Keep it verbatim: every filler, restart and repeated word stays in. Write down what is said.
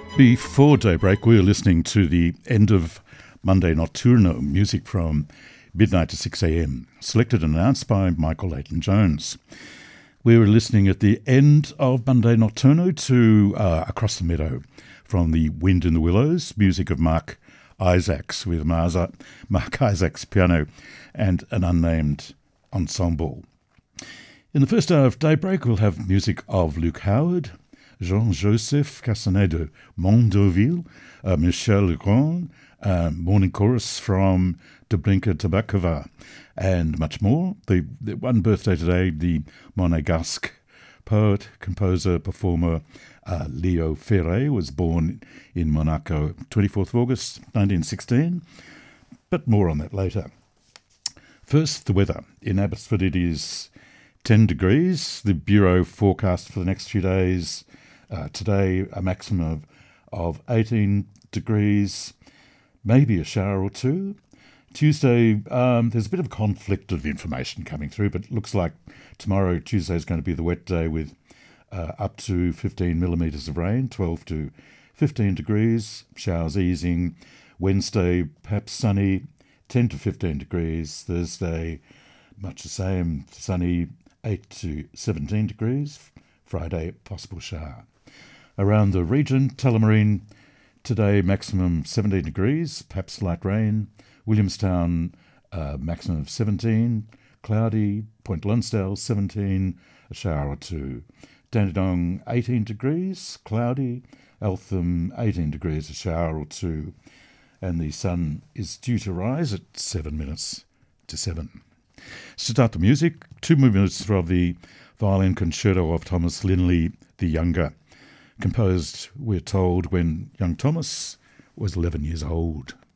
Before daybreak, we were listening to the end of Monday Nocturno, music from midnight to six a.m, selected and announced by Michael Leighton Jones. We were listening at the end of Monday Nocturno to uh, Across the Meadow from the Wind in the Willows, music of Mark Isaacs with Marza, Mark Isaacs piano and an unnamed ensemble. In the first hour of daybreak, we'll have music of Luke Howard, Jean-Joseph Castanet de Mondoville, uh, Michel Legrand, uh, morning chorus from Dublinka Tabakova, and much more. The, the one birthday today, the Monegasque poet, composer, performer uh, Leo Ferré was born in Monaco, twenty-fourth of August nineteen sixteen, but more on that later. First, the weather. In Abbotsford it is ten degrees. The Bureau forecast for the next few days, uh, today a maximum of, of eighteen degrees, maybe a shower or two. Tuesday, um, there's a bit of conflict of information coming through, but it looks like tomorrow, Tuesday, is going to be the wet day with uh, up to fifteen millimetres of rain, twelve to fifteen degrees, showers easing. Wednesday, perhaps sunny, ten to fifteen degrees. Thursday, much the same, sunny, eight to seventeen degrees. Friday, possible shower. Around the region, Tullamarine, today maximum seventeen degrees, perhaps light rain. Williamstown, uh, maximum of seventeen. Cloudy. Point Lonsdale, seventeen, a shower or two. Dandenong, eighteen degrees, cloudy. Eltham, eighteen degrees, a shower or two. And the sun is due to rise at seven minutes to seven. To start the music, two movements of the violin concerto of Thomas Linley the Younger, composed, we're told, when young Thomas was eleven years old.